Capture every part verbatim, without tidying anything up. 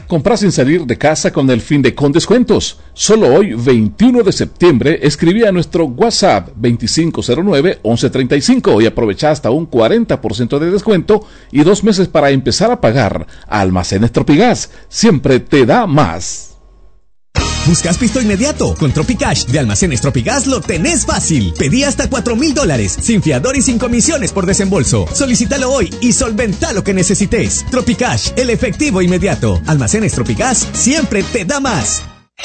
Compra sin salir de casa con el fin de con descuentos. Solo hoy, veintiuno de septiembre, escribí a nuestro WhatsApp veinticinco cero nueve, once treinta y cinco y aprovecha hasta un cuarenta por ciento de descuento y dos meses para empezar a pagar. Almacenes Tropigas, siempre te da más. ¿Buscas pisto inmediato? Con Tropicash de Almacenes Tropigas lo tenés fácil. Pedí hasta cuatro mil dólares, sin fiador y sin comisiones por desembolso. Solicítalo hoy y solventá lo que necesites. Tropicash, el efectivo inmediato. Almacenes Tropigas siempre te da más.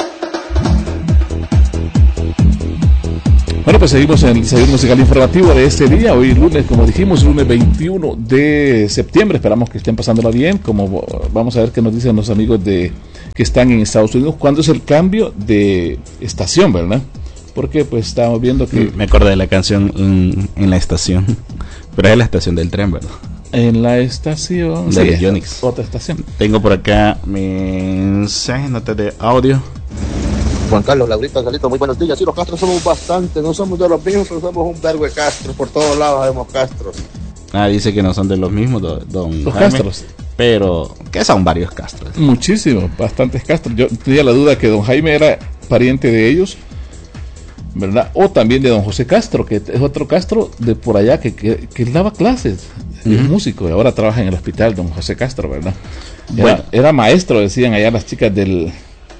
Bueno, pues seguimos en el seguir musical informativo de este día. Hoy lunes, como dijimos, lunes veintiuno de septiembre. Esperamos que estén pasándola bien. Como vamos a ver qué nos dicen los amigos de que están en Estados Unidos. ¿Cuándo es el cambio de estación, verdad? Porque pues estábamos viendo que... Me acordé de la canción en, en la estación. Pero es la estación del tren, ¿verdad? En la estación... De sí, Unix. Otra estación. Tengo por acá mensajes, notas de audio. Juan Carlos, Laurita, Salito, muy buenos días. Sí, los Castros somos bastante, no somos de los mismos, pero somos un vergo de Castros. Por todos lados vemos Castros. Ah, dice que no son de los mismos, don, don Los Jaime, Castros. Pero que son varios Castros. Muchísimos, bastantes Castros. Yo tenía la duda que don Jaime era pariente de ellos, ¿verdad? O también de don José Castro, que es otro Castro de por allá que, que, que daba clases. Uh-huh. Es músico y ahora trabaja en el hospital, don José Castro, ¿verdad? Era, bueno. era maestro, decían allá las chicas del...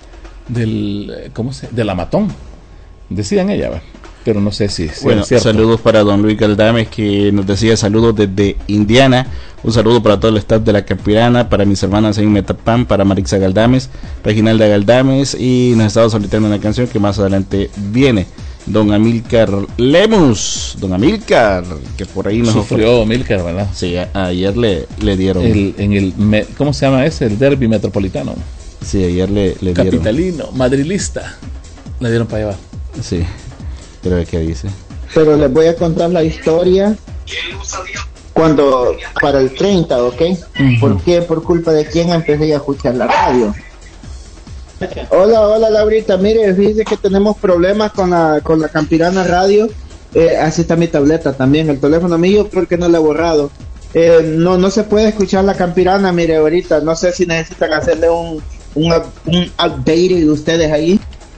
del ¿cómo se? Del Amatón, decían ella, ¿verdad? Pero no sé si, si bueno, es cierto. Saludos para don Luis Galdames, que nos decía saludos desde Indiana. Un saludo para todo el staff de La Campirana, para mis hermanas en Metapán, para Marixa Galdames, Reginalda Galdames, y nos estaba solicitando una canción que más adelante viene. Don Amílcar Lemus, don Amílcar, que por ahí nos sufrió ofre... Amílcar, ¿verdad? Sí, a, ayer le, le dieron el, en el me, ¿cómo se llama ese? El derbi metropolitano. Sí, ayer le, le dieron. Capitalino, madrilista, le dieron para llevar. Sí, pero ¿qué dice? Pero les voy a contar la historia cuando, para el treinta, ¿ok? Uh-huh. ¿Por qué? Por culpa de quién empecé a escuchar la radio. Hola, hola Laurita, mire, fíjese que tenemos problemas con la, con la Campirana Radio. Eh, así está mi tableta también, el teléfono mío, porque no lo he borrado. Eh, no, no se puede escuchar la Campirana, mire, ahorita, no sé si necesitan hacerle un Un, un update de ustedes ahí.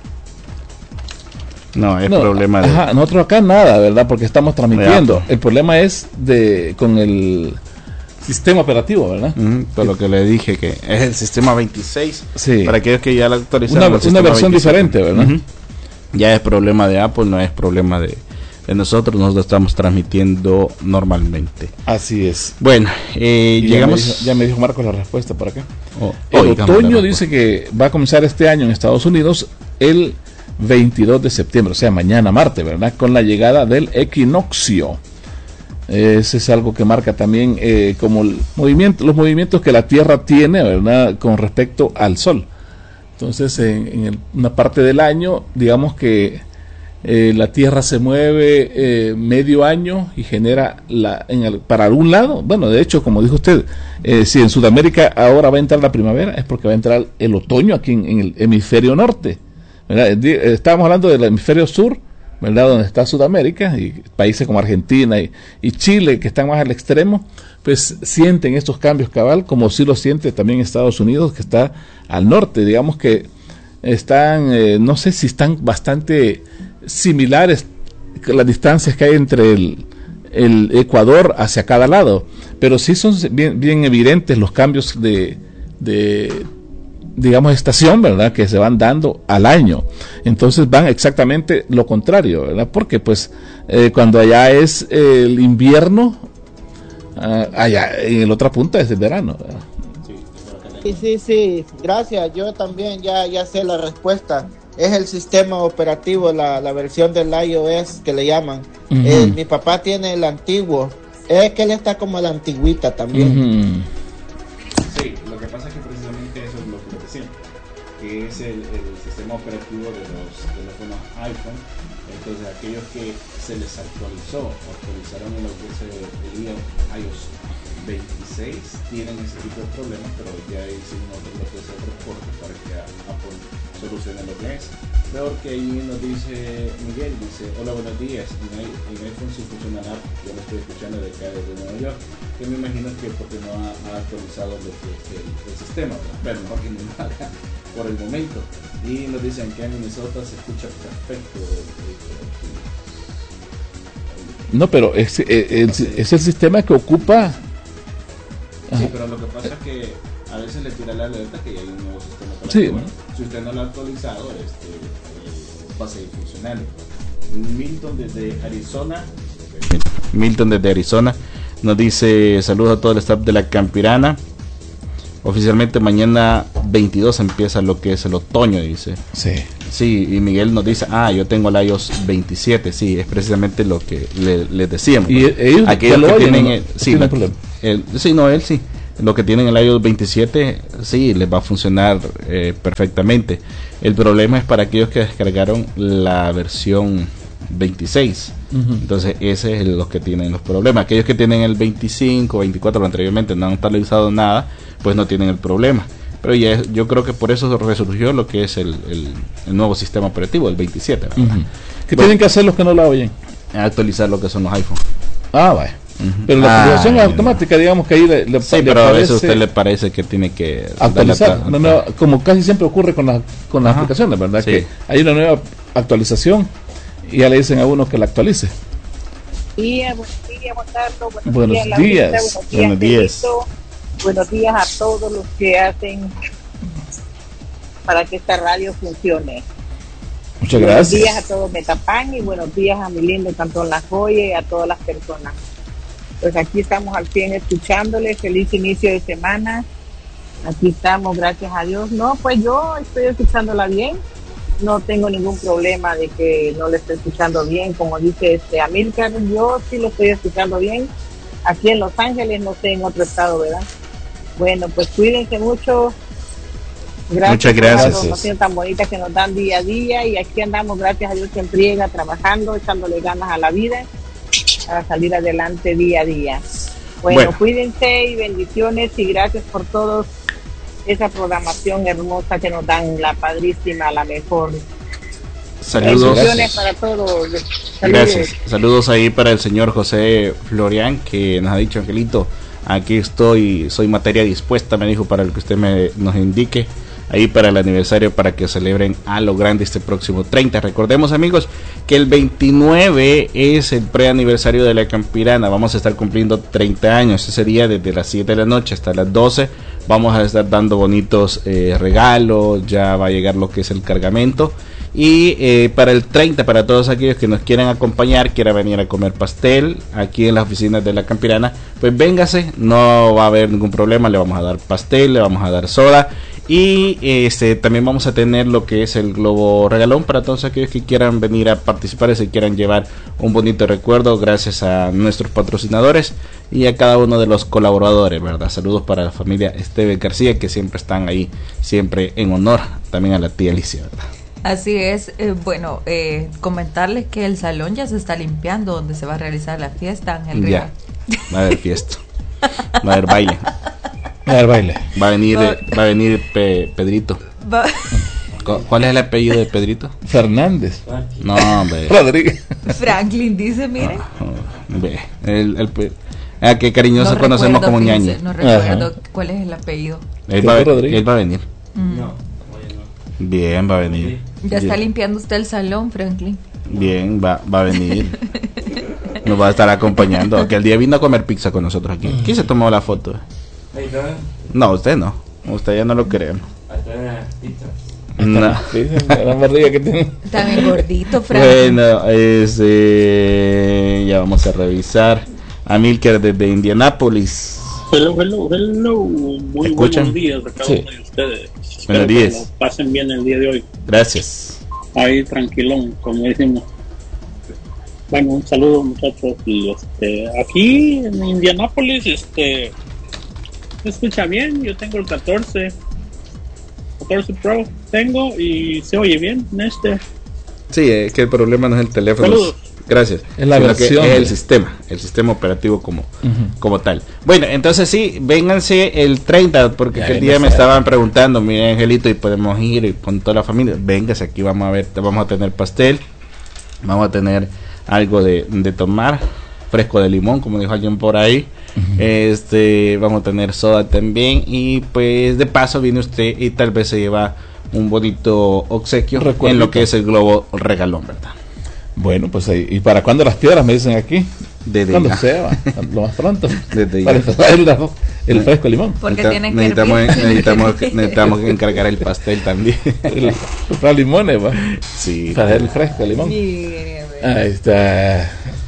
No, es no, problema de... Ajá, nosotros acá nada, ¿verdad? Porque estamos transmitiendo. El problema es de con el sistema operativo, ¿verdad? Uh-huh, por lo que le dije, que es el sistema veintiséis. Sí. Para aquellos que ya la actualizaron. Una, una versión veintiséis. Diferente, ¿verdad? Uh-huh. Ya es problema de Apple, no es problema de... de nosotros, nos lo estamos transmitiendo normalmente. Así es. Bueno, eh, llegamos. Ya me, dijo, ya me dijo Marcos la respuesta por acá. Oh, el otoño dice que va a comenzar este año en Estados Unidos el veintidós de septiembre, o sea, mañana martes, ¿verdad? Con la llegada del equinoccio. Ese es algo que marca también eh, como el movimiento, los movimientos que la Tierra tiene, ¿verdad? Con respecto al Sol. Entonces, en, en el, una parte del año, digamos que Eh, la Tierra se mueve eh, medio año y genera la, en el, para algún lado, bueno, de hecho, como dijo usted, eh, si en Sudamérica ahora va a entrar la primavera, es porque va a entrar el otoño aquí en, en el hemisferio norte, ¿verdad? Estábamos hablando del hemisferio sur, ¿verdad? Donde está Sudamérica y países como Argentina y, y Chile, que están más al extremo, pues sienten estos cambios cabal, como sí lo siente también Estados Unidos, que está al norte. Digamos que están, eh, no sé si están bastante similares las distancias que hay entre el, el Ecuador hacia cada lado, pero sí son bien, bien evidentes los cambios de, de digamos estación, ¿verdad? Que se van dando al año. Entonces van exactamente lo contrario, ¿verdad? Porque pues eh, cuando allá es eh, el invierno, uh, allá en la otra punta es el verano, ¿verdad? Sí, sí, sí, gracias. Yo también ya, ya sé la respuesta. Es el sistema operativo, la, la versión del iOS que le llaman. Uh-huh. eh, mi papá tiene el antiguo. Es que él está como la antigüita también. Uh-huh. Sí, lo que pasa es que precisamente eso es lo que decía, que es el, el sistema operativo de los teléfonos iPhone. Entonces aquellos que se les actualizó, actualizaron en lo que es el, el iOS veintiséis tienen ese tipo de problemas, pero ya hicimos otro lo que es el reporte para que Apple solucione lo que es. Peor que ahí nos dice Miguel, dice, hola, buenos días, en, en iPhone sí funciona la app, yo lo estoy escuchando de acá desde Nueva York, que me imagino que porque no ha, ha actualizado lo que es el, el sistema, pero mejor que no lo haga por el momento. Y nos dicen que en Minnesota se escucha perfecto. No, pero es, es, es el sistema que ocupa. Sí, pero lo que pasa es que a veces le tira la alerta que ya hay un nuevo sistema para sí. activar. Si usted no lo ha actualizado, este, eh, va a seguir funcionando. Milton desde Arizona. Milton desde Arizona nos dice saludos a todo el staff de la Campirana. Oficialmente mañana veintidós empieza lo que es el otoño, dice. Sí. Sí, y Miguel nos dice, ah, yo tengo el iOS veintisiete, sí, es precisamente lo que les le decíamos. Y ellos aquellos que oyen, tienen, no, el, sí, no la, problema. El, sí, no, él sí. Lo que tienen el iOS veintisiete, sí, les va a funcionar eh, perfectamente. El problema es para aquellos que descargaron la versión veintiséis. Uh-huh. Entonces, ese es los que tienen los problemas. Aquellos que tienen el veinticinco, veinticuatro anteriormente no han actualizado nada, pues no tienen el problema. Pero ya es, yo creo que por eso resurgió lo que es el, el, el nuevo sistema operativo, el veintisiete. Uh-huh. ¿Qué bueno, tienen que hacer los que no la oyen? Actualizar lo que son los iPhone. Ah, vaya. Uh-huh. Pero la actualización ah, automática, digamos que ahí le, le sí, le pero a veces a usted le parece que tiene que actualizar, una nueva, como casi siempre ocurre con, la, con las Ajá. aplicaciones, ¿verdad? Sí. Que hay una nueva actualización y ya le dicen a uno que la actualice. Día, buenos días, Montalvo, buenos, buenos días, días, Laurita, buenos días, buenos días. Pedrito, buenos días a todos los que hacen para que esta radio funcione. Muchas buenos gracias. Buenos días a todos Metapan y buenos días a mi lindo Cantón La Joya y a todas las personas. Pues aquí estamos al fin escuchándoles, feliz inicio de semana, aquí estamos, gracias a Dios. No, pues yo estoy escuchándola bien, no tengo ningún problema de que no le esté escuchando bien, como dice este Amílcar, yo sí lo estoy escuchando bien, aquí en Los Ángeles, no sé en otro estado, ¿verdad? Bueno, pues cuídense mucho, gracias, muchas gracias por la información tan bonita que nos dan día a día, y aquí andamos, gracias a Dios, en friega, trabajando, echándole ganas a la vida, para salir adelante día a día. Bueno, bueno, cuídense y bendiciones y gracias por todos esa programación hermosa que nos dan, la padrísima, la mejor. Saludos. Bendiciones para todos. Saludos. Gracias. Saludos ahí para el señor José Florian, que nos ha dicho, Angelito, aquí estoy, soy materia dispuesta, me dijo, para el que usted me nos indique. Ahí para el aniversario, para que celebren a lo grande este próximo treinta. Recordemos, amigos, que el veintinueve es el preaniversario de la Campirana. Vamos a estar cumpliendo treinta años. Ese día, desde las siete de la noche hasta las doce, vamos a estar dando bonitos eh, regalos. Ya va a llegar lo que es el cargamento. Y eh, para el treinta, para todos aquellos que nos quieran acompañar, quieran venir a comer pastel aquí en las oficinas de la Campirana, pues véngase, no va a haber ningún problema. Le vamos a dar pastel, le vamos a dar soda. Y este también vamos a tener lo que es el globo regalón para todos aquellos que quieran venir a participar y se quieran llevar un bonito recuerdo, gracias a nuestros patrocinadores y a cada uno de los colaboradores, ¿verdad? Saludos para la familia Esteve García, que siempre están ahí, siempre en honor, también a la tía Alicia, ¿verdad? Así es. eh, bueno, eh, comentarles que el salón ya se está limpiando donde se va a realizar la fiesta, Ángel Rivas. Ya, va a haber fiesta, va a haber baile. Va a haber baile. Va a venir, va, va a venir Pe, Pedrito. Va. ¿Cuál es el apellido de Pedrito? Fernández. No, hombre. Rodríguez. Franklin dice, mire. Oh, el, el, ah, qué cariñoso no conocemos como ñaño. No recuerdo Ajá. cuál es el apellido. Él va, él va a venir. Mm. No, bien, va a venir. Ya bien. Está limpiando usted el salón, Franklin. Bien, va, va a venir. Nos va a estar acompañando. Aquel día vino a comer pizza con nosotros aquí. ¿Quién se tomó la foto? No, usted no. Usted ya no lo queremos. No. Está bien gordito, Frank. Bueno, este, ya vamos a revisar. Amílcar desde Indianápolis. Hello, hello, hello. Muy ¿Escuchan? Buenos días a cada sí. uno de ustedes. Buenos días. Pasen bien el día de hoy. Gracias. Ahí tranquilón, como decimos. Bueno, un saludo, muchachos. Y este, aquí en Indianápolis, este, se escucha bien. Yo tengo el catorce Pro, tengo y se oye bien en este. Sí, es que el problema no es el teléfono, saludos. Gracias. Es la Sino versión. que es el sistema, el sistema operativo como, uh-huh. como tal. Bueno, entonces sí, vénganse el treinta, porque aquel día me estaban preguntando, mire Angelito, y podemos ir y con toda la familia. Véngase, aquí vamos a ver, vamos a tener pastel, vamos a tener algo de, de tomar, fresco de limón, como dijo alguien por ahí. Uh-huh. Este, vamos a tener soda también, y pues de paso viene usted y tal vez se lleva un bonito obsequio Recuerdito. en lo que es el globo regalón, ¿verdad? Bueno, pues ahí, ¿y para cuándo las piedras? Me dicen aquí. Desde cuando ya. sea, lo más pronto. Desde para empezar el, el fresco de limón. Porque Necesita, tiene que necesitamos, hervir. necesitamos, necesitamos encargar el pastel también. Para limones, va. Sí. Para hacer el fresco de limón. Yeah, ahí está.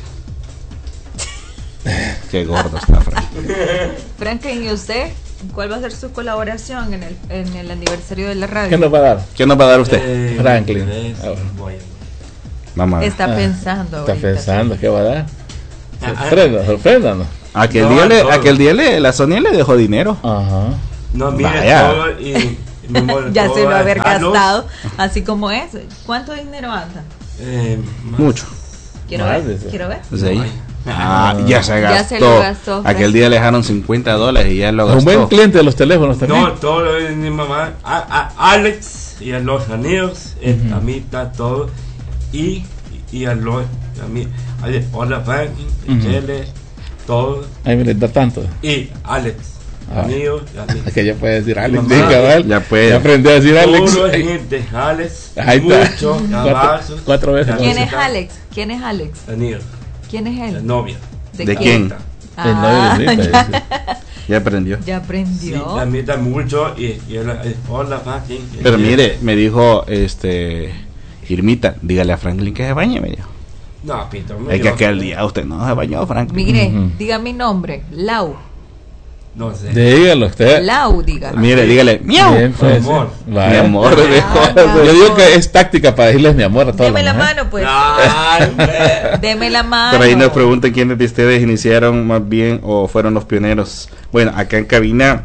Qué gordo está Frank. Franklin, ¿y usted? ¿Cuál va a ser su colaboración en el, en el aniversario de la radio? ¿Qué nos va a dar? ¿Qué nos va a dar usted? Eh, Franklin. Ah, bueno. Vamos a ver. Está Ah, pensando. Está ahorita. pensando, ¿qué va a dar? Ah, Sorprenda, sorpréndanos. Aquel No, día, le, todo. aquel día le, la Sonia le dejó dinero. Ajá. No, mire Vaya. todo y, y me molestó Ya se lo va a haber dejarlo. gastado, así como es. ¿Cuánto dinero anda? Eh, más. Mucho. Quiero Más ver, de eso. quiero ver. Pues ahí. Ay. Ah, ya se gastó. Ya se lo gastó, Frank. Aquel día le dejaron cincuenta dólares y ya lo Un gastó. buen cliente de los teléfonos también. No, todo lo de mi mamá, a, a Alex y a los anillos, eh, Ujú. a mí está todo. Y, y a los, a mí, a, hola Franklin, Ujú. Chele, todo. Ahí me les da tanto. Y Alex, Ah. anillos, a mí. Es que ya puede decir Alex. Mamá, Sí, cabal. ya puede. Ya aprendió a decir Alex. Puro Ahí- gente, Alex, Ahí está. mucho, Cuatro, abrazos. cuatro veces. Ya ¿Quién se es está- Alex? ¿Quién es Alex? Anillos, ¿Quién es la él? novia. ¿De quién? El novio de Rita, ya, dice. Ya aprendió. ya Sí, aprendió. a mí está mucho y, y él, eh, hola Franklin. Pero mire, me dijo este Irmita, dígale a Franklin que se bañe, me dijo. No, Pito, me Es que dijo- aquel día usted no se bañó, Franklin. Mire, Ujú. diga mi nombre, Lau. No sé. Dígalo usted. Lau, diga. Mire, dígale, miau. Bien, pues, Mi amor. Mi vaya. amor, Ah, dijo. Yo digo que es táctica para decirles mi amor a todas Deme la las mujeres. mano, pues. Ay, hombre. Deme la mano. Por ahí nos preguntan quiénes de ustedes iniciaron más bien o fueron los pioneros. Bueno, acá en cabina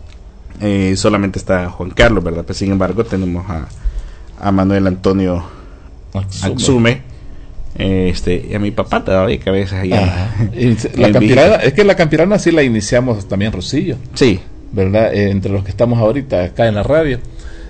eh, solamente está Juan Carlos, ¿verdad? Pues sin embargo tenemos a, a Manuel Antonio Atsume. Atsume, eh, este, y a mi papá todavía que a veces ahí anda. Ajá. Y se- la En campirana, visita. es que la campirana sí la iniciamos también Rosillo, Sí, ¿verdad? Eh, entre los que estamos ahorita acá en la radio.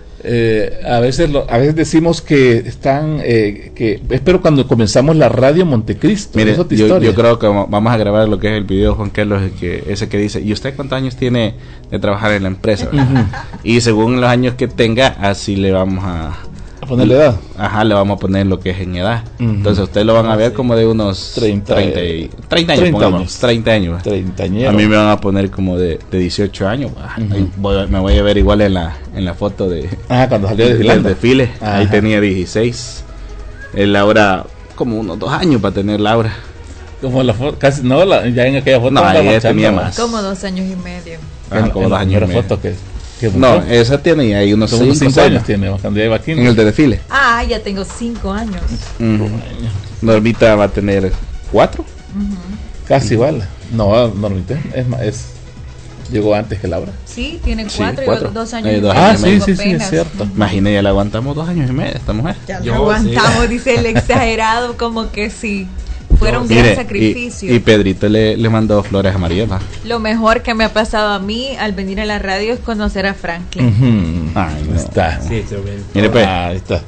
Eh, a veces lo- a veces decimos que están eh, que espero cuando comenzamos la radio Montecristo. mire, es otra yo, historia. yo creo que vamos vamos a grabar lo que es el video, Juan Carlos, el que, ese que dice, ¿y usted cuántos años tiene de trabajar en la empresa? ¿verdad? Y según los años que tenga, así le vamos a... A ponerle edad. Ajá, le vamos a poner lo que es en edad. Ujú. Entonces ustedes lo van a ver como de unos treinta, treinta, y, treinta años, treinta pongamos, años. treinta años. Treintañero. A mí me van a poner como de, de dieciocho años. Ah, Ujú. ahí voy a- me voy a ver igual en la, en la foto de, Ah, cuando salió del desfilando. desfile. Ajá. Ahí tenía dieciséis. El Laura, como unos dos años para tener Laura. Como la foto, casi, no, la- ya en aquella foto No, andaba ella marchando, tenía ¿verdad? más. Como dos años y medio. Ajá, En- como en dos la años y primera medio. foto que, que No, mostró. esa tiene ahí unos Como unos cinco, cinco años. años tiene, cuando ya iba aquí. En el de desfile. Ah, ya tengo cinco años. Ujú. Normita va a tener cuatro. Casi igual. No, Normita es, ma- es llegó antes que Laura. Sí, tiene Sí, cuatro, cuatro. y dos años Eh, y dos medio. Ah, años y sí, medio sí, sí, es apenas. cierto. Imagina, ya la aguantamos dos años y medio esta mujer. Ya Yo, lo aguantamos, sí. dice el exagerado, como que sí. Fueron un Yo- gran Mire, sacrificio. y, y Pedrito le, le mandó flores a María. ¿va? Lo mejor que me ha pasado a mí al venir a la radio es conocer a Franklin. Ujú. Ay, Ahí no. está. Sí, se ven. Mire, pues. Ah, ahí está.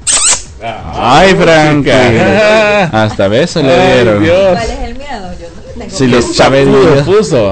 Ay, Franklin. Ah. Hasta beso le Ay, dieron. Dios. ¿Cuál es el miedo? Yo no le tengo Si miedo. lo sabe Pudo, Dios. puso.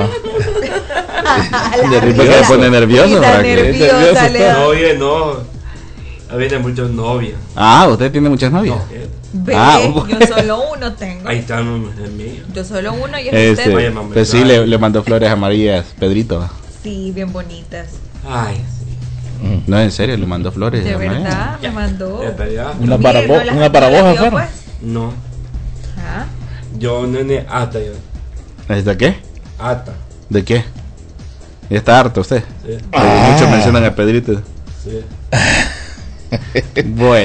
De repente se pone nervioso, Está Franklin. nerviosa, Nervioso le está. da. No, oye, no. A veces muchas novias. Ah, ¿usted tiene muchas novias? No, eh, Ve, Ah, yo solo uno tengo. ahí están los míos. Yo solo uno y es Este, usted. Vaya, mamá. pues sí, le, le mandó flores a María, Pedrito. ¿va? Sí, bien bonitas. Ay, sí. No, en serio, le mandó flores. De a María. verdad, me mandó. Es verdad. Una Mire, para, ¿no vos, las- una para no vos las vio, afuera. pues? No. Ah, Yo no ne ata yo. ¿De qué? Ata. ¿De qué? Ya está harto usted. Sí. Porque Muchos mencionan a Pedrito. Sí. Bueno.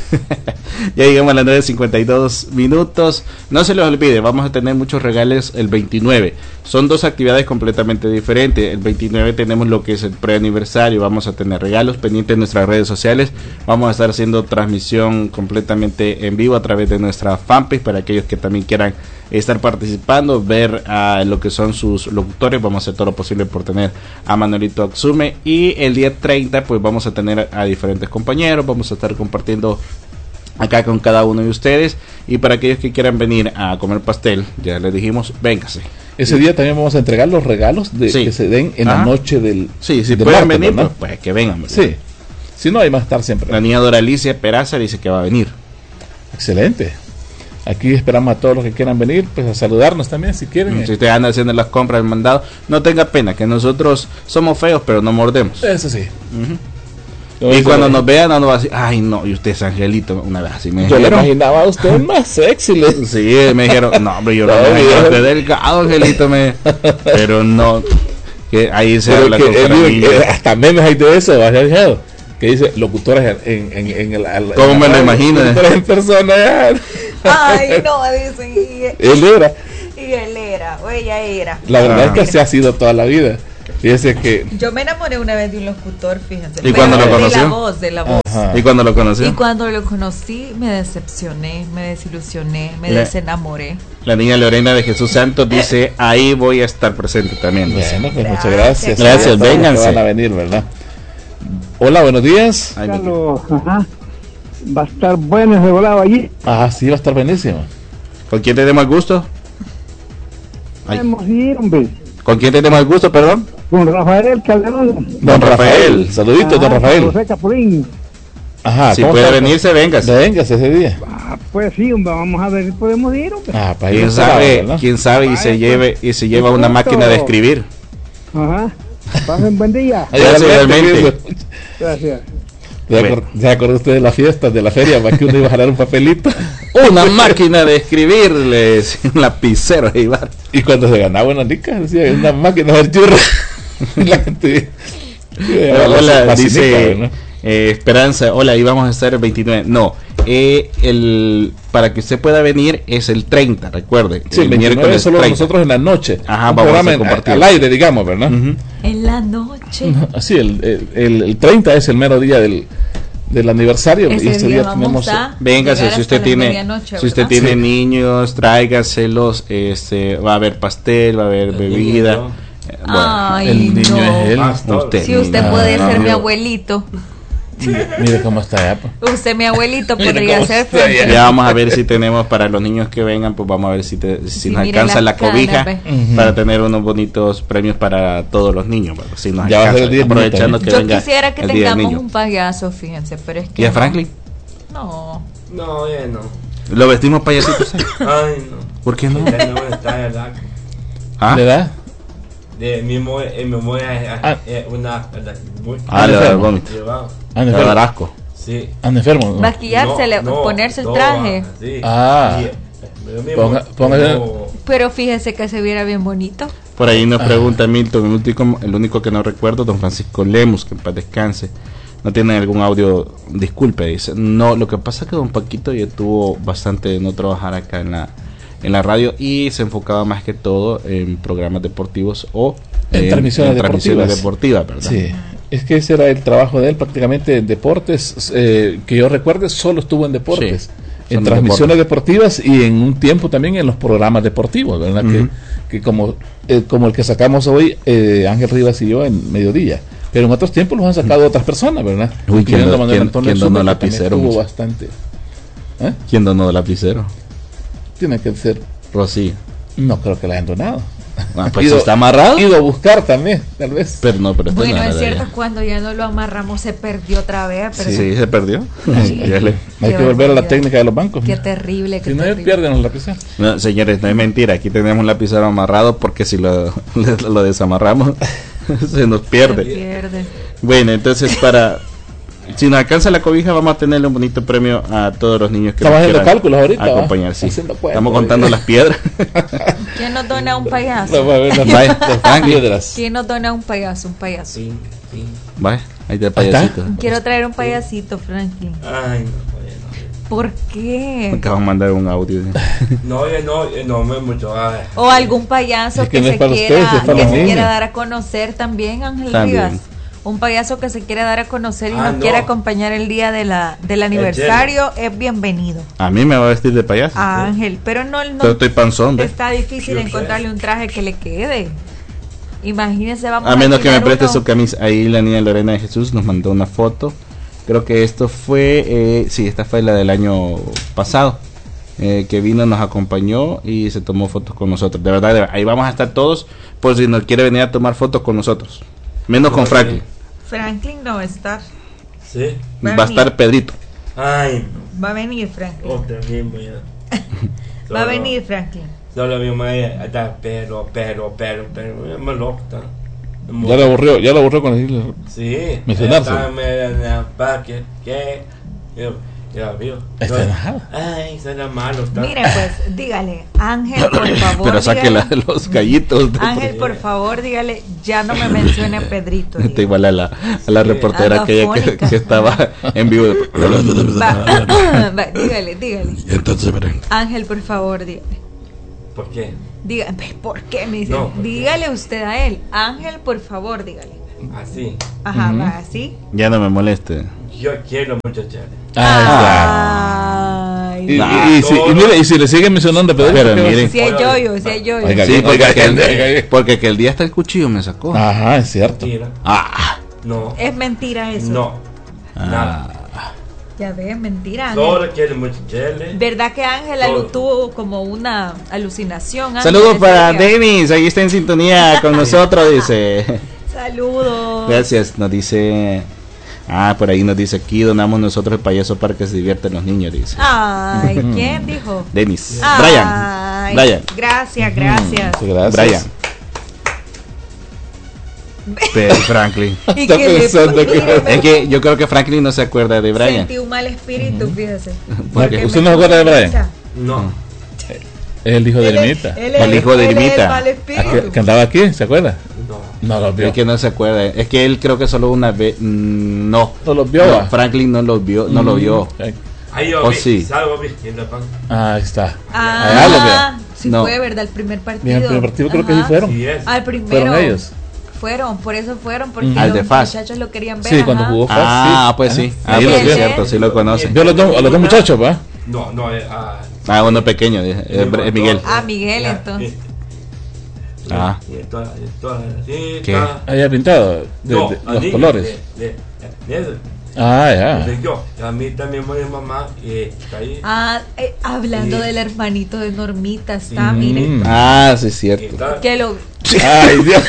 Ya llegamos a las nueve cincuenta y dos minutos. No se les olvide, vamos a tener muchos regalos el veintinueve. Son dos actividades completamente diferentes. El veintinueve tenemos lo que es el preaniversario. Vamos a tener regalos pendientes en nuestras redes sociales. Vamos a estar haciendo transmisión completamente en vivo a través de nuestra fanpage para aquellos que también quieran estar participando, ver uh, lo que son sus locutores. Vamos a hacer todo lo posible por tener a Manuelito Axume. Y el día treinta pues vamos a tener a diferentes compañeros. Vamos a estar compartiendo acá con cada uno de ustedes. Y para aquellos que quieran venir a comer pastel, ya les dijimos, véngase. Ese día también vamos a entregar los regalos de, sí. que se den en Ajá. la noche del Sí, si del pueden martes, venir, ¿verdad? pues, pues que vengan, ¿verdad? Sí, si no, hay más estar siempre. La niña Doralicia Peraza dice que va a venir. Excelente. Aquí esperamos a todos los que quieran venir, pues a saludarnos también si quieren. Si usted anda haciendo las compras del mandado, no tenga pena, que nosotros somos feos, pero no mordemos. Eso sí. Uh-huh. Y cuando nos vean, no nos va a decir, ay no, y usted es Angelito. Una vez así me yo dijeron. le imaginaba a usted más sexy. Le... Sí, me dijeron, no, hombre, yo lo imaginaba usted delgado, Angelito. Me... Pero no, que ahí se pero habla que, con eh, que hasta memes hay de eso, ¿has fijado? Que dice locutores en, en, en, en el... ¿Cómo en me la, lo imagino? Locutores en persona. Ay, no, dicen. Y, él era. Y él era, o ella era. La verdad Ah. es que así ha sido toda la vida. Fíjese que... Yo me enamoré una vez de un locutor, fíjense. ¿Y cuando lo conoció? De la voz, de la voz. Ajá. ¿Y cuando lo conoció? Y cuando lo conocí, me decepcioné, me desilusioné, me La- desenamoré. La niña Lorena de Jesús Santos dice, ahí voy a estar presente también. dice. Bueno, pues muchas Gracias. gracias. Gracias, A todos los que vénganse. van a venir, ¿verdad? Hola, buenos días. Ay, mi- Carlos, ajá. Va a estar bueno ese volado allí. Ah, sí, va a estar buenísimo. ¿Con quién tenemos el gusto? Ay. Podemos ir, hombre. ¿Con quién tenemos el gusto, perdón? Con Rafael Calderón. Don Rafael. Saluditos, don Ajá, Rafael. José Capulín. Ajá, Si ¿cómo puede está? venirse, véngase. Véngase ese día. Ah, pues sí, hombre, vamos a ver si podemos ir, hombre. Ah, para ir ¿Quién a cerrar, sabe? ¿verdad? ¿Quién sabe? Y Vaya, se pues. lleve y se lleva Mucho una gusto. máquina de escribir. Ajá. Pasen buen día. Gracias, igualmente. Igualmente. Gracias. ¿Se acor- se acordó usted de las fiestas de la feria? Para que uno iba a jalar un papelito. Una máquina de escribir, le decía un lapicero a Ibar. Y cuando se ganaba una lica, decía, una máquina de churro. La gente... Hola, la dice cinica, ¿no? eh, Esperanza, hola, ahí vamos a estar el veintinueve. No, eh, el para que usted pueda venir es el treinta, recuerde. Sí, el veintinueve solo treinta. nosotros en la noche. Ajá, Un vamos a programa en- compartir. al aire, digamos, ¿verdad? Ujú. En la noche. Así, el, el, el, el treinta es el mero día del, del aniversario. Ese y este día día vamos tenemos... a Véngase, llegar si usted hasta la tiene, medianoche, si usted ¿verdad? tiene Sí. niños, tráigaselos, este, va a haber pastel, va a haber bebida. niño, Eh, bueno, Ay, el niño no. es él. Ah, está. usted, Si usted Ah, puede ser no. mi abuelito, Mire, mire cómo está ya, pues. usted mi abuelito Mira podría cómo ser. está ya. ya vamos a ver si tenemos para los niños que vengan, pues vamos a ver si, te- si Sí, nos mire alcanza la la cobija cara, ve. Ujú. para tener unos bonitos premios para todos los niños. Bueno, si nos Ya va a ser alcanza, el día del aprovechando niño que Yo venga quisiera que el día del tengamos niño. un payaso, fíjense, pero es que ¿Y a no. Franklin? No. No, ya no. ¿Lo vestimos payasitos? Ay, no. ¿Por qué no? Ya no está, ¿verdad? ¿Ah? ¿Le da? De mi memoria, en memoria es, Ah. es una. ¿verdad? Muy. Ah, le va a dar enfermo. vómito. Llevado. Anda Le va a dar enfermo. asco. Sí. Anda enfermo, ¿no? Maquillársele, No, no, ponerse el no, traje. sí. Ah. Y, eh, yo mismo, Ponga- póngase- como- Pero fíjese que se viera bien bonito. Por ahí nos Ah. pregunta Milton, el único, el único que no recuerdo, don Francisco Lemus, que en paz descanse. No tiene algún audio, disculpe, dice. No, lo que pasa es que don Paquito ya tuvo bastante de no trabajar acá en la en la radio y se enfocaba más que todo en programas deportivos o En transmisiones deportivas. deportivas, ¿verdad? Sí, es que ese era el trabajo de él prácticamente en deportes, eh, que yo recuerde solo estuvo en deportes, Sí, en son transmisiones deportivas y en un tiempo también en los programas deportivos, ¿verdad? Ujú. que, que como eh, como el que sacamos hoy, eh, Ángel Rivas y yo en Mediodía, pero en otros tiempos los han sacado otras personas, ¿verdad? Uy, ¿quién Incluyendo do- a Manuel quién- Antonio quién donó Zuma, que lapicero, también tuvo muchacho? bastante. ¿Eh? ¿Quién donó el lapicero? Tiene que ser, Rosy. no creo que la hayan donado. Ah, pues Ido- está amarrado. Ido a buscar también, tal vez. Pero no, pero esto Bueno, no era es de cierto, ella. cuando ya no lo amarramos se perdió otra vez. Pero Sí, se perdió. Ya le- Hay Qué que volver a la barbaridad. técnica de los bancos. Qué terrible, qué Si no, terrible. pierden los lapiceros. No, señores, no es mentira. Aquí tenemos un lapicero amarrado porque si lo, lo desamarramos se nos Se pierde. pierde. Bueno, entonces para... Si nos alcanza la cobija vamos a tenerle un bonito premio a todos los niños que Estamos nos haciendo quieran cálculos ahorita, ¿va? acompañar. Sí. Haciendo cuentas. Estamos contando las piedras. ¿Quién nos dona un payaso? Vamos a ver las, Vaya, las piedras. ¿Quién nos dona un payaso? Un payaso. Sí, sí. Vaya, ahí está el Ahí está. payasito. Quiero traer un payasito, Franklin. Ay, no, bueno. ¿Por qué? Porque van a mandar un audio. No, ya no, ya no me mucho. Ay. O algún payaso Es que que, no es se, para quiera, ustedes, es para que los se niños. quiera dar a conocer también, Ángel También. Rivas. Un payaso que se quiera dar a conocer y Ah, nos no. quiere acompañar el día de la, del aniversario es bienvenido. A mí me va a vestir de payaso. A Ángel, pero no, no Pero estoy panzón, ¿ves? está difícil Yo sé. encontrarle un traje que le quede. Imagínese, vamos A menos que me alquilar preste uno. su camisa. Ahí la niña Lorena de Jesús nos mandó una foto. Creo que esto fue, eh, sí, esta fue la del año pasado. Eh, que vino, nos acompañó y se tomó fotos con nosotros. De verdad, de verdad, ahí vamos a estar todos por si nos quiere venir a tomar fotos con nosotros. Menos con Franklin. Franklin no va a estar. Sí. Va a Va a venir. estar Pedrito. Ay, Va a venir Franklin. otra misma ya. Va a Solo- venir Franklin. Solo mi mamá está, pero, pero, pero, pero, me loco. está. Ya lo aburrió, ya lo aburrió con decirle. Sí. Mencionarse. Está en el parque, ¿qué? Yo, ya vio. Está enojado. Ay, suena malo. Está. Mire, pues, dígale, Ángel, por favor. Pero saque dígale- la- los gallitos. de- Ángel, por favor, dígale, ya no me mencione a Pedrito. Está dígale. igual a la, a la Sí. reportera aquella que, Agafónica. que estaba en vivo. Va, va, dígale, dígale. Entonces, miren. Ángel, por favor, dígale. ¿Por qué? Dígale, ¿por qué me dice? No, ¿por qué? Dígale usted a él. Ángel, por favor, dígale. Así. Ajá, Ujú. va así. Ya no me moleste. Yo quiero muchachos. Ah, Ay, y, y- Nah, y si, y todo- mire, y si le siguen mencionando a Pedro, Pero ¿qué va a miren. hacer? si hay yoyo, si hay yoyo. Oiga, Sí, bien, porque, oiga, aquel, bien, oiga, bien. porque aquel día hasta el cuchillo me sacó. Ajá, es cierto. Mentira. Ah, No. Es mentira eso. No. Ah. Nada. Ya ves, mentira, Ángel. Solo quiero muchachos. ¿Verdad que Ángel Todo. alu- tuvo como una alucinación? Ángel, Saludos ese para día? Denis, ahí está en sintonía con nosotros, dice. Saludos. Gracias, nos dice. Ah, por ahí nos dice aquí donamos nosotros el payaso para que se diviertan los niños, dice. Ay, ¿quién dijo? Denis. Ay, Brian. Brian. Gracias, gracias. Muchas gracias. Brian. Pero Franklin. ¿Y Está qué le pensando que- mire, me- Es que yo creo que Franklin no se acuerda de Brian. Sentí un mal espíritu, fíjese. ¿Por qué? ¿Usted me no se acuerda de puso Brian? risa. No. Es el hijo de Él es- Ermita. él es- El hijo de él es el Ermita. mal Ah, espíritu. que, que andaba aquí, ¿se acuerda? No. No lo vio. Es que no se acuerda. Es que él creo que solo una vez. mm, No. No los vio. No, va. Franklin no lo vio. No lo vio. Ay, Ahí yo Oh, vi. sí. Salgo vistiendo pan. Ah, ahí está. Ah, Ah, lo vio. sí No. fue, ¿verdad? El primer partido. Bien, el primer partido creo que sí Ajá. fueron. Sí es. Al primero. Fueron ellos. Fueron, por eso fueron, porque Al los de Faz. muchachos lo querían ver. Sí, cuando ajá. jugó Faz, Ah, sí. pues Ajá. sí. Ah, Ahí pues lo sí, vio. es cierto, sí lo conoce. Vio a los dos, a los dos muchachos, ¿va? No, no, eh, ah, Ah, uno pequeño, es, es- es Miguel. Ah, Miguel, ya, entonces. sí. Ah. Y entonces, entonces, sí, ¿Qué? está- Ahí pintado de, No, de- a los niños, colores. de- de- de eso. Ah, ya. Entonces yo, a mí también mi mamá y está ahí. Ah, eh, hablando Sí. del hermanito de Normita, está, Mm. miren. Ah, sí, es Y cierto. está, Que lo. Ay, Dios.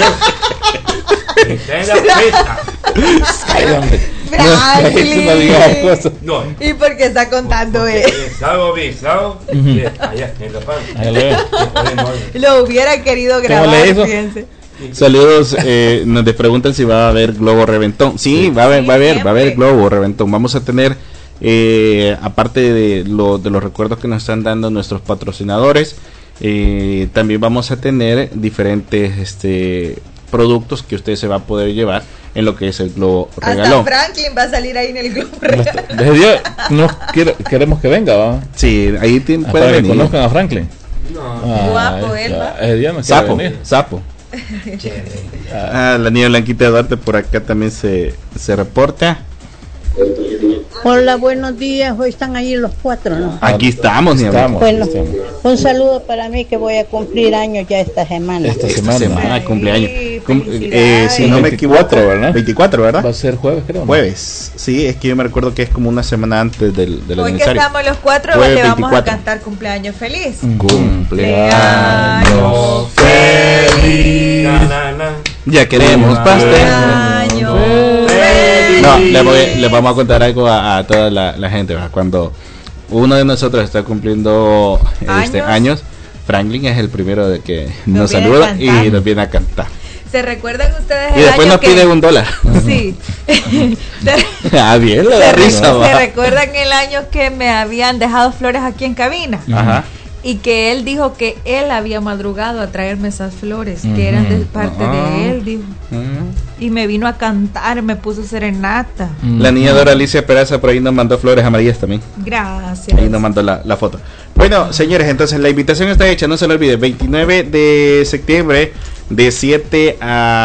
está en la fiesta. Ay, hombre. Franklin. No digas cosas. No, ¿Y por qué está contando porque él? es algo bizarro, eh, allá en la pan. Ahí lo veo. Lo hubiera querido ¿Cómo grabar, le hizo? fíjense. Saludos, eh, nos te preguntan si va a haber globo reventón. Sí, va a haber, Sí, va a haber, va a haber siempre. globo reventón. Vamos a tener, eh, aparte de, lo, de los recuerdos que nos están dando nuestros patrocinadores, eh, también vamos a tener diferentes este, productos que usted se va a poder llevar en lo que es el globo Hasta regalón. Franklin va a salir ahí en el globo regalón. Desde día no quiere- queremos que venga, ¿va? Sí, ahí tiene, Ah, puede para que venir. conozcan a Franklin. No, Ah, Guapo, ahí él, está. va. Ese día no quiere Sapo, venir. sapo. Ah, la niña Blanquita de Duarte por acá también se, se reporta. Hola, buenos días. Hoy están ahí los cuatro, ¿no? Aquí estamos, niña Estamos, Bueno, estamos. un saludo para mí que voy a cumplir años ya esta semana. Esta Esta semana. semana, Ay, cumpleaños. Cum- eh, felicidades. si no me veinticuatro, equivoco, ¿verdad? veinticuatro, ¿verdad? Va a ser jueves, creo. ¿no? Jueves. Sí, es que yo me recuerdo que es como una semana antes del, del Hoy que aniversario. estamos los cuatro, Jueves le vamos veinticuatro. a cantar cumpleaños feliz. Cumpleaños feliz. na, na, na. Ya queremos pastel. Cumpleaños No, feliz. le, voy- le vamos a contar algo a, a toda la, la gente. ¿verdad? Cuando uno de nosotros está cumpliendo este, ¿Años? años, Franklin es el primero de que Nos nos, viene a saluda cantar. y nos viene a cantar. ¿Se recuerdan ustedes Y el después año nos que... pide un dólar. Sí. ¿Se, Ah, bien, le da se re- risa. ¿se va. recuerdan el año que me habían dejado flores aquí en cabina? Ajá. Y que él dijo que él había madrugado a traerme esas flores, que eran de parte Ah. de él, dijo. Mm. y me vino a cantar, me puso serenata. La niña Dora Alicia Peraza por ahí nos mandó flores amarillas también. Gracias. Ahí nos mandó la, la foto. Bueno, señores, entonces la invitación está hecha, no se lo olvide. veintinueve de septiembre, de siete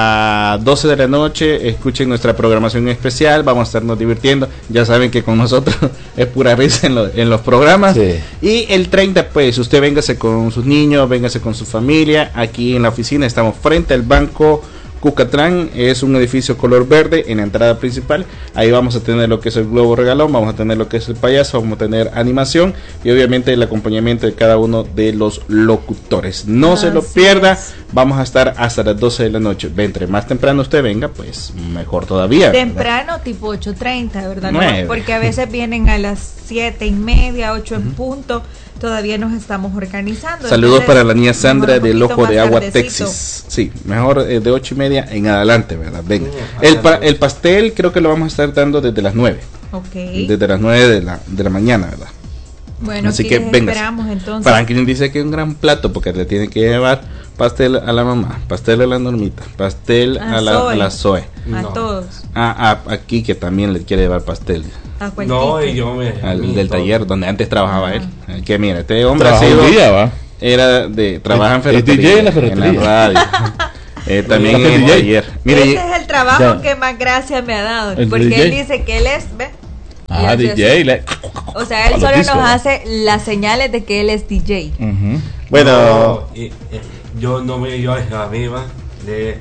a doce de la noche, escuchen nuestra programación especial. Vamos a estarnos divirtiendo. Ya saben que con nosotros es pura risa en, lo, en los programas. Sí. Y el treinta, pues, usted véngase con sus niños, véngase con su familia. Aquí en la oficina estamos frente al banco Cucatlán, es un edificio color verde en la entrada principal. Ahí vamos a tener lo que es el globo regalón, vamos a tener lo que es el payaso, vamos a tener animación y obviamente el acompañamiento de cada uno de los locutores. No Así se lo pierda, es. Vamos a estar hasta las doce de la noche. Entre más temprano usted venga, pues mejor todavía. Temprano, ¿verdad? Tipo ocho treinta, ¿verdad? No, porque a veces vienen a las siete y media, ocho en uh-huh. punto. Todavía nos estamos organizando. Saludos para la niña Sandra del Ojo de Agua, Texas. Sí, mejor eh, de ocho y media en adelante, ¿verdad? Venga. El, pa- el pastel creo que lo vamos a estar dando desde las nueve. Ok. Desde las nueve de la, de la mañana, ¿verdad? Bueno, así que venga. Esperamos entonces. Franklin dice que es un gran plato porque le tiene que llevar pastel a la mamá, pastel a la Normita, pastel a, a la Zoe. A la Zoe. A no. todos. A, a, aquí que también le quiere llevar pastel. No, y yo me. Al mí, del todo. taller donde antes trabajaba él. Que mira, este hombre Trabaja un día, ¿va? Era de. Trabaja en ferretería. Es D J en la ferretería. En la radio. eh, también en el taller. Mire, ese es el trabajo ya. que más gracia me ha dado. Porque D J. Él dice que él es. ¿Ve? Ah, D J. Le... O sea, él solo nos hace las señales de que él es D J. Uh-huh. Bueno. No, y, y, yo no me yo a viva de.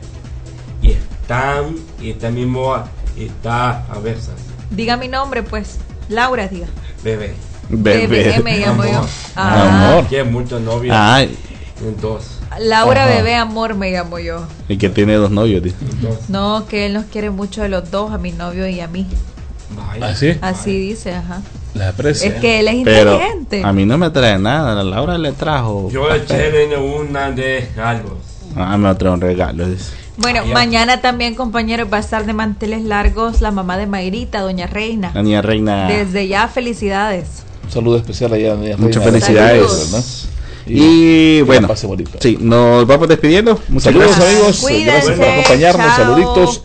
Y están. Y está mismo. Y está a veces. Diga mi nombre, pues. Laura, diga. Bebé. Bebé. Bebé me llamo amor. yo. Ah. Amor. Que muchos novios. Ay. Dos. Laura Ajá. Bebé Amor me llamo yo. Y que tiene dos novios, dice. No, que él nos quiere mucho de los dos, a mi novio y a mí. ¿Ah, sí? Así dice, ajá. La aprecia. Es que él es Pero inteligente. A mí no me trae nada, la Laura le trajo. Yo eché una de algo. Ah, me trae un regalo, dice. Bueno, Ay, mañana también, compañeros, va a estar de manteles largos la mamá de Mayrita, doña Reina. La niña Reina. Desde ya, felicidades. Un saludo especial allá a la niña Reina. Muchas felicidades. ¿No? Y, y bueno, sí, nos vamos despidiendo. Muchas saludos, gracias. amigos. Cuídense, gracias por acompañarnos. chao. Saluditos.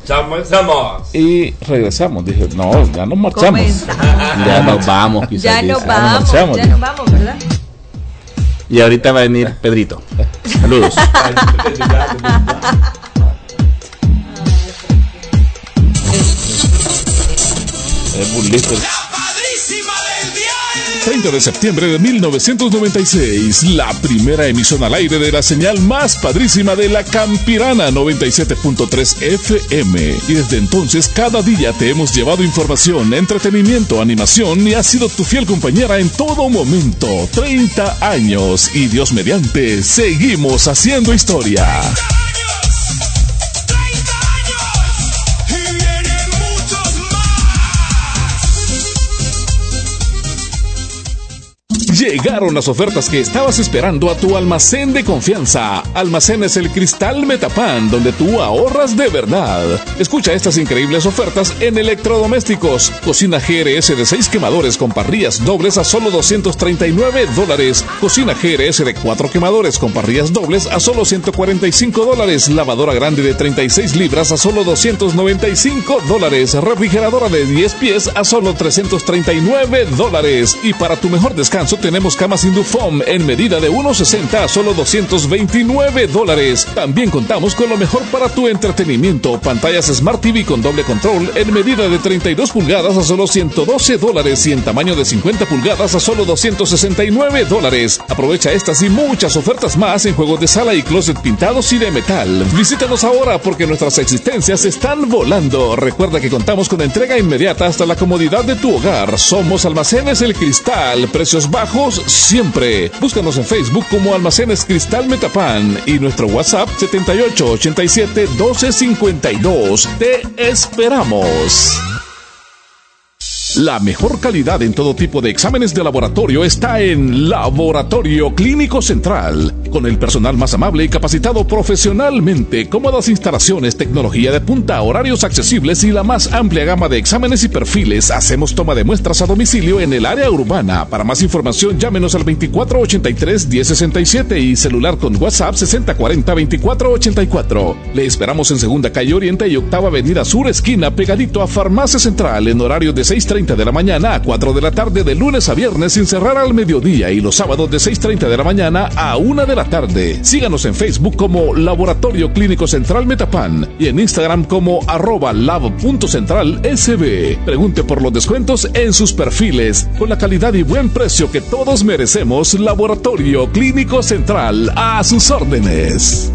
Chao, y regresamos. Dije, no, ya nos marchamos. Comenzamos. Ya nos vamos, quizás. Ya nos dice. vamos, ya nos marchamos, ya nos vamos, ¿verdad? Y ahorita va a venir Pedrito. Saludos. Es muy listo. treinta de septiembre de mil novecientos noventa y seis, la primera emisión al aire de la señal más padrísima de la Campirana noventa y siete punto tres F M. Y desde entonces cada día te hemos llevado información, entretenimiento, animación y has sido tu fiel compañera en todo momento. treinta años y Dios mediante, seguimos haciendo historia. Llegaron las ofertas que estabas esperando a tu almacén de confianza. Almacenes El Cristal Metapan, donde tú ahorras de verdad. Escucha estas increíbles ofertas en electrodomésticos. Cocina G R S de seis quemadores con parrillas dobles a solo doscientos treinta y nueve dólares. Cocina G R S de cuatro quemadores con parrillas dobles a solo ciento cuarenta y cinco dólares. Lavadora grande de treinta y seis libras a solo doscientos noventa y cinco dólares. Refrigeradora de diez pies a solo trescientos treinta y nueve dólares. Y para tu mejor descanso tenemos camas Indufom en medida de uno sesenta a solo doscientos veintinueve dólares. También contamos con lo mejor para tu entretenimiento. Pantallas Smart T V con doble control en medida de treinta y dos pulgadas a solo ciento doce dólares y en tamaño de cincuenta pulgadas a solo doscientos sesenta y nueve dólares. Aprovecha estas y muchas ofertas más en juegos de sala y closet pintados y de metal. Visítanos ahora porque nuestras existencias están volando. Recuerda que contamos con entrega inmediata hasta la comodidad de tu hogar. Somos Almacenes El Cristal. Precios bajos siempre. Búscanos en Facebook como Almacenes Cristal Metapan y nuestro WhatsApp setenta y ocho ochenta y siete doce cincuenta y dos. Te esperamos. La mejor calidad en todo tipo de exámenes de laboratorio está en Laboratorio Clínico Central, con el personal más amable y capacitado profesionalmente, cómodas instalaciones, tecnología de punta, horarios accesibles y la más amplia gama de exámenes y perfiles. Hacemos toma de muestras a domicilio en el área urbana. Para más información, llámenos al veinticuatro ochenta y tres diez sesenta y siete y celular con WhatsApp sesenta cuarenta veinticuatro ochenta y cuatro. Le esperamos en Segunda Calle Oriente y Octava Avenida Sur, esquina, pegadito a Farmacia Central, en horario de seis treinta de la mañana a cuatro de la tarde, de lunes a viernes, sin cerrar al mediodía, y los sábados de seis treinta de la mañana a una de la tarde. Síganos en Facebook como Laboratorio Clínico Central Metapan y en Instagram como arroba lab.centralsb. Pregunte por los descuentos en sus perfiles. Con la calidad y buen precio que todos merecemos, Laboratorio Clínico Central, a sus órdenes.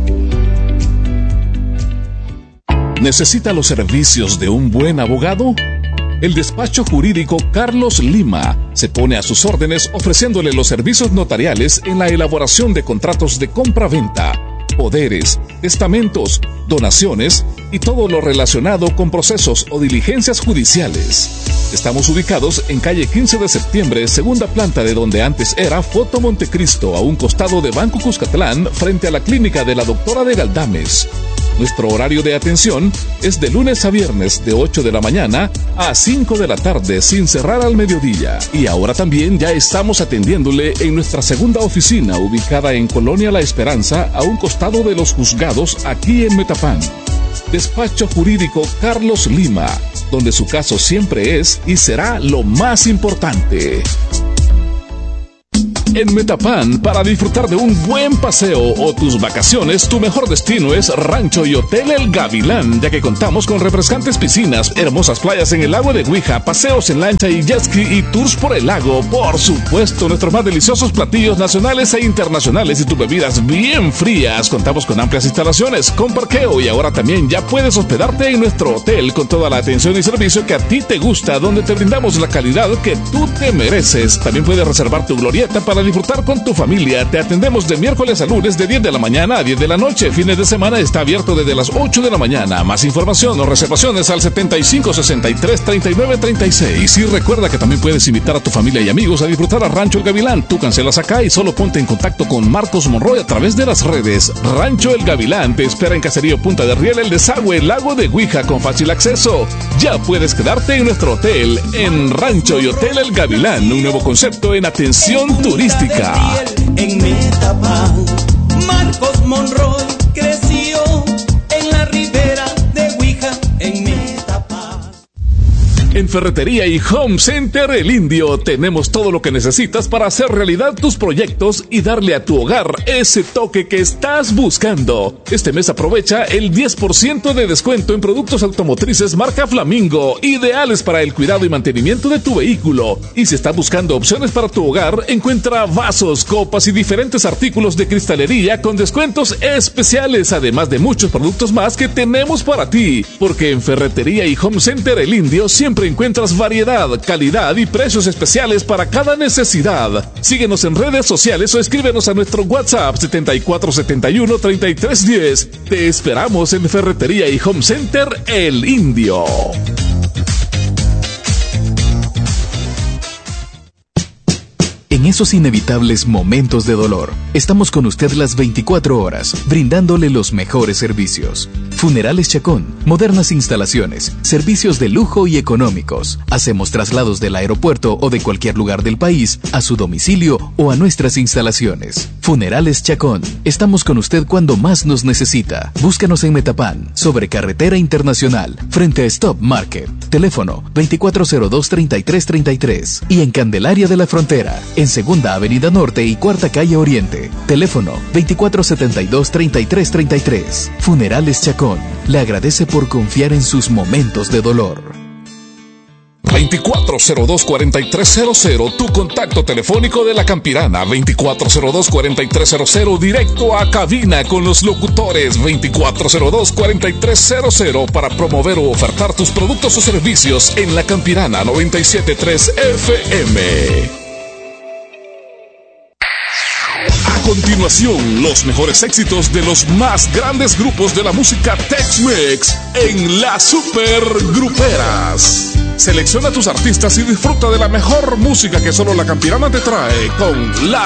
¿Necesita los servicios de un buen abogado? El despacho jurídico Carlos Lima se pone a sus órdenes ofreciéndole los servicios notariales en la elaboración de contratos de compra-venta, poderes, testamentos, donaciones y todo lo relacionado con procesos o diligencias judiciales. Estamos ubicados en calle quince de septiembre, segunda planta de donde antes era Foto Montecristo, a un costado de Banco Cuscatlán, frente a la clínica de la doctora de Galdames. Nuestro horario de atención es de lunes a viernes de ocho de la mañana a cinco de la tarde, sin cerrar al mediodía. Y ahora también ya estamos atendiéndole en nuestra segunda oficina, ubicada en Colonia La Esperanza, a un costado de los juzgados, aquí en Metapán. Despacho Jurídico Carlos Lima, donde su caso siempre es y será lo más importante. En Metapán, para disfrutar de un buen paseo o tus vacaciones, tu mejor destino es Rancho y Hotel El Gavilán, ya que contamos con refrescantes piscinas, hermosas playas en el lago de Huija, paseos en lancha y jet ski y tours por el lago. Por supuesto, nuestros más deliciosos platillos nacionales e internacionales y tus bebidas bien frías. Contamos con amplias instalaciones, con parqueo, y ahora también ya puedes hospedarte en nuestro hotel con toda la atención y servicio que a ti te gusta, donde te brindamos la calidad que tú te mereces. También puedes reservar tu glorieta para disfrutar con tu familia. Te atendemos de miércoles a lunes de diez de la mañana a diez de la noche. Fines de semana está abierto desde las ocho de la mañana. Más información o reservaciones al setenta y cinco sesenta y tres treinta y nueve treinta y seis. Y recuerda que también puedes invitar a tu familia y amigos a disfrutar a Rancho El Gavilán. Tú cancelas acá y solo ponte en contacto con Marcos Monroy a través de las redes. Rancho El Gavilán te espera en Caserío Punta de Riel, El Desagüe, Lago de Huija, con fácil acceso. Ya puedes quedarte en nuestro hotel, en Rancho y Hotel El Gavilán, un nuevo concepto en atención turística. En Metapán, Marcos Monroy creció en la ribera de Huija, en Metapán. En Ferretería y Home Center El Indio tenemos todo lo que necesitas para hacer realidad tus proyectos y darle a tu hogar ese toque que estás buscando. Este mes aprovecha el diez por ciento de descuento en productos automotrices marca Flamingo, ideales para el cuidado y mantenimiento de tu vehículo. Y si estás buscando opciones para tu hogar, encuentra vasos, copas y diferentes artículos de cristalería con descuentos especiales, además de muchos productos más que tenemos para ti. Porque en Ferretería y Home Center El Indio siempre encuentras variedad, calidad y precios especiales para cada necesidad. Síguenos en redes sociales o escríbenos a nuestro WhatsApp setenta y cuatro setenta y uno treinta y tres diez. Te esperamos en Ferretería y Home Center El Indio. En esos inevitables momentos de dolor, estamos con usted las veinticuatro horas, brindándole los mejores servicios. Funerales Chacón, modernas instalaciones, servicios de lujo y económicos. Hacemos traslados del aeropuerto o de cualquier lugar del país a su domicilio o a nuestras instalaciones. Funerales Chacón, estamos con usted cuando más nos necesita. Búscanos en Metapán, sobre Carretera Internacional, frente a Stop Market. Teléfono veinticuatro cero dos treinta y tres treinta y tres. Y en Candelaria de la Frontera, en Segunda Avenida Norte y Cuarta Calle Oriente. Teléfono veinticuatro setenta y dos treinta y tres treinta y tres. Funerales Chacón le agradece por confiar en sus momentos de dolor. veinticuatro cero dos cuarenta y tres cero cero, tu contacto telefónico de la Campirana. Veinticuatro cero dos cuarenta y tres cero cero, directo a cabina con los locutores. Veinticuatro cero dos cuarenta y tres cero cero para promover o ofertar tus productos o servicios en la Campirana noventa y siete punto tres F M. A continuación, los mejores éxitos de los más grandes grupos de la música Tex-Mex en las Super Gruperas. Selecciona tus artistas y disfruta de la mejor música que solo La Campirana te trae con La